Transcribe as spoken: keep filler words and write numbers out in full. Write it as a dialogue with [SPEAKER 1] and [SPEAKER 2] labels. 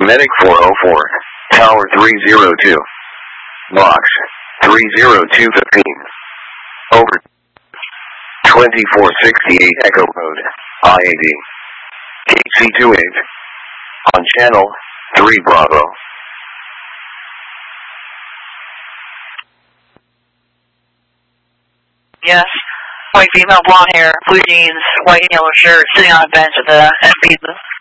[SPEAKER 1] Medic four oh four, Tower three oh two. Box, three oh two fifteen. Over. twenty-four sixty-eight Echo Mode, I A D. K C twenty-eight. On channel, three Bravo.
[SPEAKER 2] Yes. White female, blonde hair, blue jeans, white and yellow shirt, sitting on a bench at the F B booth.